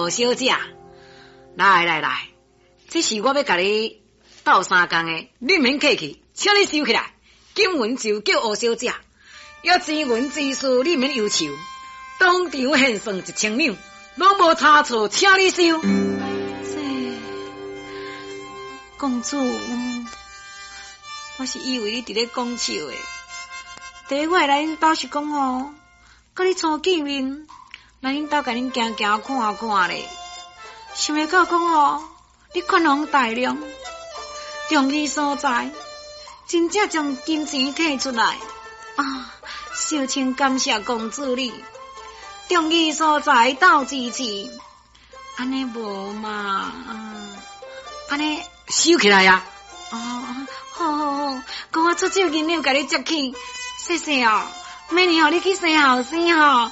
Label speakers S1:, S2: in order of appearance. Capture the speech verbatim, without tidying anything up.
S1: 二小姐，来来来，这是我要甲你斗三工的，你免客气，请你收起来。今文就叫二小姐，要前文之事你免忧愁，当场现算一千两，拢无差错，请你收。
S2: 这公主，我是以为你伫咧讲笑诶。第一我来恁兜是讲哦，甲你初见面，来恁兜甲恁行行看看咧。想袂到讲哦，你宽宏大量，中意所在，真正将金钱摕出来啊！小青感谢公主你，中意所在斗支持，安尼无嘛？安尼
S1: 收起来呀！
S2: 哦，好好好，讲我出手银两甲你接去，谢谢哦，明年互你去生后生吼。